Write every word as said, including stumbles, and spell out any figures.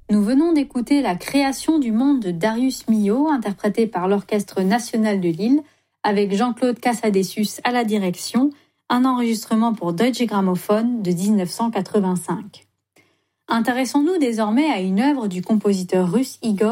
Nous venons d'écouter La création du monde de Darius Milhaud, interprété par l'Orchestre national de Lille, avec Jean-Claude Casadessus à la direction, un enregistrement pour Deutsche Grammophon de dix-neuf cent quatre-vingt-cinq. Intéressons-nous désormais à une œuvre du compositeur russe Igor